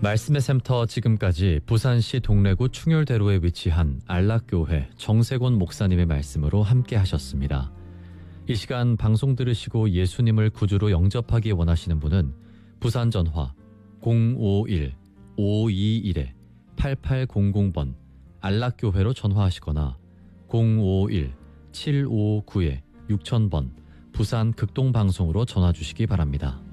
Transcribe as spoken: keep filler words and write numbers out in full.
말씀의 샘터 지금까지 부산시 동래구 충혈대로에 위치한 안락교회 정세곤 목사님의 말씀으로 함께 하셨습니다. 이 시간 방송 들으시고 예수님을 구주로 영접하기 원하시는 분은 부산 전화 공오일 오이일 팔팔공공 번 안락교회로 전화하시거나 공오일 칠오구 육천 번 부산 극동방송으로 전화 주시기 바랍니다.